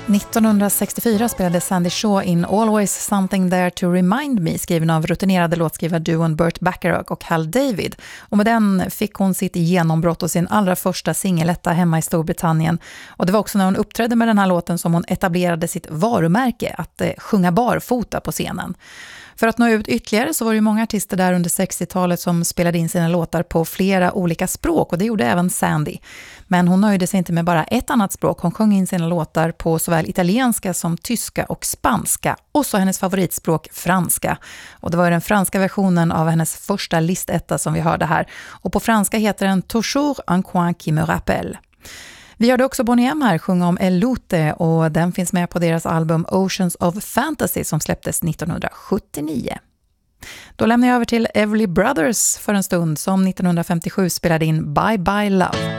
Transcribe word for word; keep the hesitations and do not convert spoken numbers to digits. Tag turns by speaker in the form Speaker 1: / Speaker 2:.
Speaker 1: nittonhundrasextiofyra spelade Sandy Shaw in Always Something There to Remind Me, skriven av rutinerade låtskrivare-duon Burt Bacharach och Hal David. Och med den fick hon sitt genombrott och sin allra första singeletta hemma i Storbritannien. Och det var också när hon uppträdde med den här låten som hon etablerade sitt varumärke, att eh, sjunga barfota på scenen. För att nå ut ytterligare så var det ju många artister där under sextiotalet som spelade in sina låtar på flera olika språk, och det gjorde även Sandy. Men hon nöjde sig inte med bara ett annat språk. Hon sjöng in sina låtar på såväl italienska som tyska och spanska, och så hennes favoritspråk franska. Och det var den franska versionen av hennes första listetta som vi hörde här. Och på franska heter den Toujours un coin qui me rappelle. Vi hörde också Boney M här sjunga om El Lute, och den finns med på deras album Oceans of Fantasy som släpptes nittonhundrasjuttionio. Då lämnar jag över till Everly Brothers för en stund, som nittonhundrafemtiosju spelade in Bye Bye Love.